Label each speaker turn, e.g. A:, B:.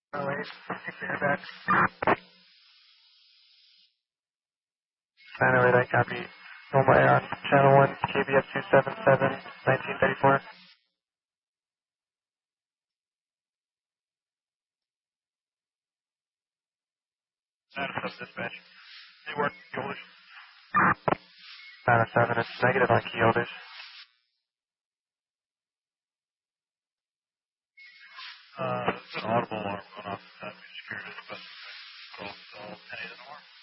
A: wait, you're back. 908, I copy. Normal air on channel 1, KBF 277, 1934. Adam dispatch. They work keyholders. 907, it's negative on keyholders. It's an audible alarm going off that we secured it, but it's all penny to the norm.